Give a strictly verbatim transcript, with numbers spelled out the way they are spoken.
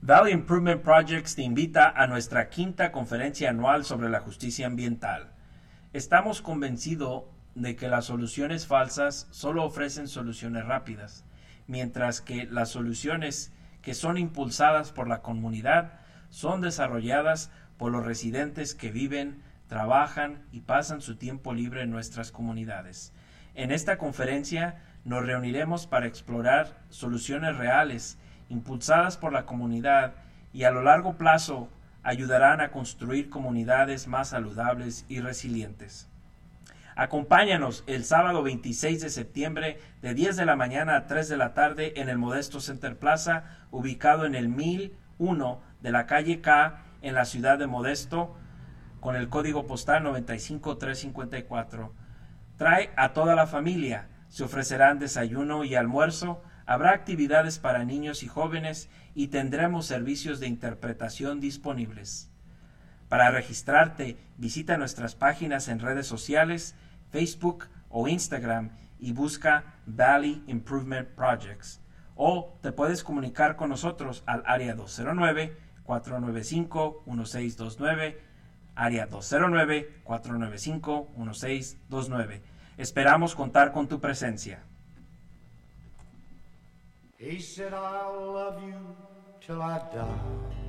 Valley Improvement Projects te invita a nuestra quinta conferencia anual sobre la justicia ambiental. Estamos convencidos de que las soluciones falsas solo ofrecen soluciones rápidas, mientras que las soluciones que son impulsadas por la comunidad son desarrolladas por los residentes que viven, trabajan y pasan su tiempo libre en nuestras comunidades. En esta conferencia nos reuniremos para explorar soluciones reales impulsadas por la comunidad y a lo largo plazo ayudarán a construir comunidades más saludables y resilientes. Acompáñanos el sábado veintiséis de septiembre de diez de la mañana a tres de la tarde en el Modesto Center Plaza, ubicado en el mil uno de la calle K en la ciudad de Modesto, con el código postal noventa y cinco trescientos cincuenta y cuatro. Trae a toda la familia. Se ofrecerán desayuno y almuerzo, habrá actividades para niños y jóvenes y tendremos servicios de interpretación disponibles. Para registrarte, visita nuestras páginas en redes sociales, Facebook o Instagram y busca Valley Improvement Projects. O te puedes comunicar con nosotros al área dos cero nueve, cuatro nueve cinco, uno seis dos nueve, área dos cero nueve, cuatro nueve cinco, uno seis dos nueve. Esperamos contar con tu presencia. He said, I'll love you till I die.